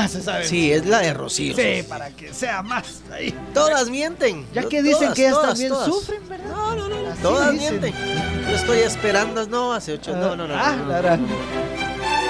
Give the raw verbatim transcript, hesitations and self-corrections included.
se sabe. Sí, es la de Rocío. Sí, para que sea más ahí. Todas mienten. Ya Yo- que dicen todas, que ellas todas, también todas. sufren, ¿verdad? No, no, no. Así Todas dicen. mienten. Yo estoy esperando. No, hace ocho. No, no, no. Ah, no, no. la verdad.